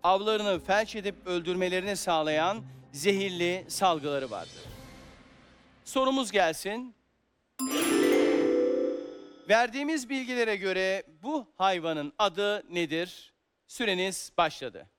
avlarını felç edip öldürmelerini sağlayan zehirli salgıları vardır. Sorumuz gelsin. Verdiğimiz bilgilere göre bu hayvanın adı nedir? Süreniz başladı.